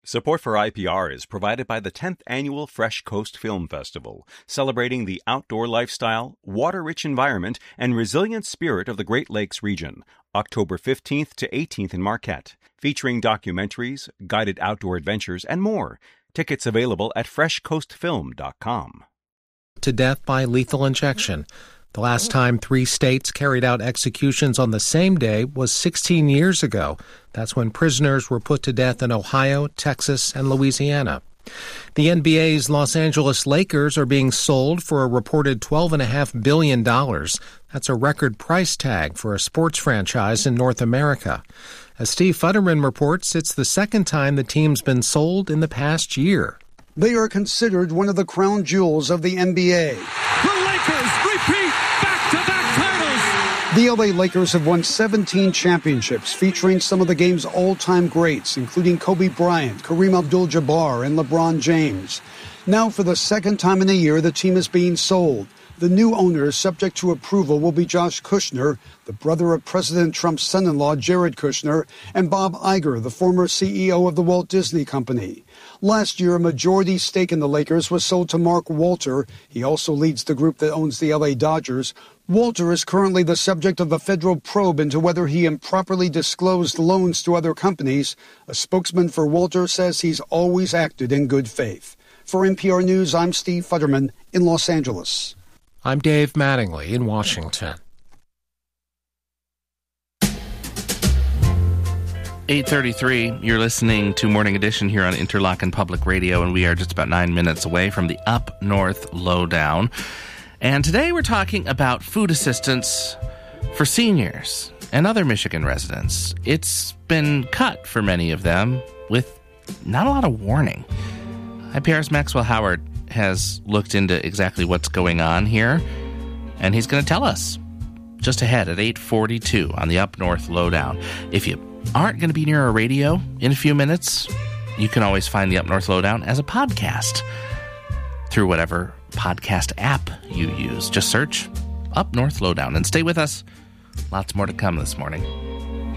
Support for IPR is provided by the 10th Annual Fresh Coast Film Festival, celebrating the outdoor lifestyle, water-rich environment, and resilient spirit of the Great Lakes region, October 15th to 18th in Marquette, featuring documentaries, guided outdoor adventures, and more. Tickets available at freshcoastfilm.com. To death by lethal injection. The last time 3 states carried out executions on the same day was 16 years ago. That's when prisoners were put to death in Ohio, Texas, and Louisiana. The NBA's Los Angeles Lakers are being sold for a reported $12.5 billion. That's a record price tag for a sports franchise in North America. As Steve Futterman reports, it's the second time the team's been sold in the past year. They are considered one of the crown jewels of the NBA. The Lakers repeat back-to-back titles. The LA Lakers have won 17 championships, featuring some of the game's all-time greats, including Kobe Bryant, Kareem Abdul-Jabbar, and LeBron James. Now, for the second time in a year, the team is being sold. The new owners, subject to approval, will be Josh Kushner, the brother of President Trump's son-in-law, Jared Kushner, and Bob Iger, the former CEO of the Walt Disney Company. Last year, a majority stake in the Lakers was sold to Mark Walter. He also leads the group that owns the LA Dodgers. Walter is currently the subject of a federal probe into whether he improperly disclosed loans to other companies. A spokesman for Walter says he's always acted in good faith. For NPR News, I'm Steve Futterman in Los Angeles. I'm Dave Mattingly in Washington. 8:33, you're listening to Morning Edition here on Interlochen Public Radio, and we are just about 9 minutes away from the Up North Lowdown. And today we're talking about food assistance for seniors and other Michigan residents. It's been cut for many of them with not a lot of warning. IPR's Maxwell Howard has looked into exactly what's going on here, and he's going to tell us just ahead at 8:42 on the Up North Lowdown. If you aren't going to be near a radio in a few minutes, you can always find the Up North Lowdown as a podcast through whatever podcast app you use. Just search Up North Lowdown and stay with us. Lots more to come this morning.